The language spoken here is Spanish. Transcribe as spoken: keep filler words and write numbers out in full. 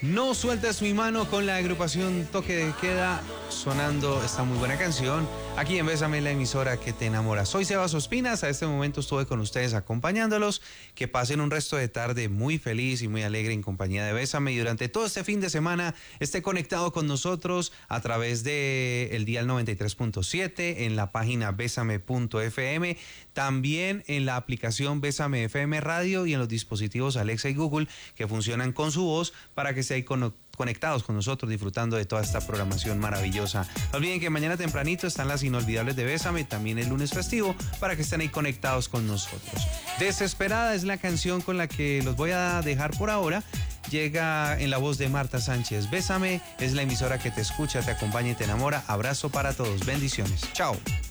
No sueltes mi mano con la agrupación Toque de Queda, sonando esta muy buena canción aquí en Bésame, la emisora que te enamora. Soy Sebas Ospinas, a este momento estuve con ustedes acompañándolos. Que pasen un resto de tarde muy feliz y muy alegre en compañía de Bésame, y durante todo este fin de semana esté conectado con nosotros a través de el dial noventa y tres punto siete, en la página bésame punto efe eme, también en la aplicación Bésame F M Radio y en los dispositivos Alexa y Google que funcionan con su voz para que se ahí conectados con nosotros disfrutando de toda esta programación maravillosa. No olviden que mañana tempranito están las inolvidables de Bésame, también el lunes festivo, para que estén ahí conectados con nosotros. Desesperada es la canción con la que los voy a dejar por ahora. Llega en la voz de Marta Sánchez. Bésame es la emisora que te escucha, te acompaña y te enamora. Abrazo para todos, bendiciones, chao.